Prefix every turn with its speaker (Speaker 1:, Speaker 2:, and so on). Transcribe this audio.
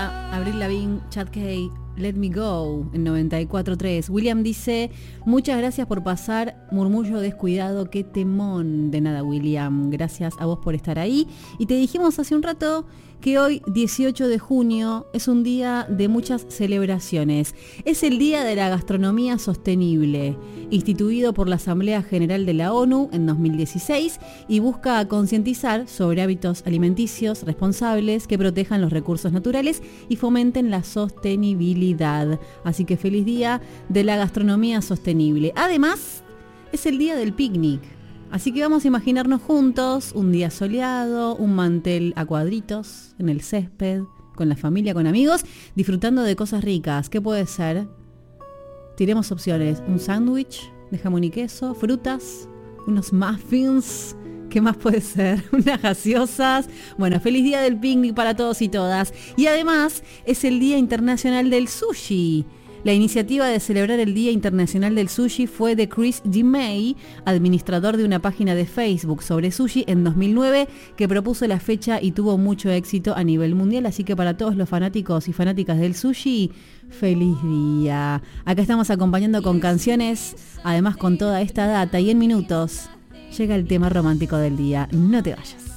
Speaker 1: María, Avril Lavigne, Chad Kay, Let Me Go en 94.3. William dice, muchas gracias por pasar Murmullo Descuidado, qué temón. De nada, William, gracias a vos por estar ahí. Y te dijimos hace un rato que hoy, 18 de junio, es un día de muchas celebraciones. Es el Día de la Gastronomía Sostenible, instituido por la Asamblea General de la ONU en 2016 y busca concientizar sobre hábitos alimenticios responsables que protejan los recursos naturales y fomenten la sostenibilidad. Así que feliz Día de la Gastronomía Sostenible. Además, es el Día del Picnic. Así que vamos a imaginarnos juntos un día soleado, un mantel a cuadritos en el césped, con la familia, con amigos, disfrutando de cosas ricas. ¿Qué puede ser? Tiremos opciones. Un sándwich de jamón y queso, frutas, unos muffins. ¿Qué más puede ser? Unas gaseosas. Bueno, feliz día del picnic para todos y todas. Y además es el Día Internacional del Sushi. La iniciativa de celebrar el Día Internacional del Sushi fue de Chris G. May, administrador de una página de Facebook sobre sushi en 2009, que propuso la fecha y tuvo mucho éxito a nivel mundial. Así que para todos los fanáticos y fanáticas del sushi, feliz día. Acá estamos acompañando con canciones, además con toda esta data, y en minutos llega el tema romántico del día. No te vayas.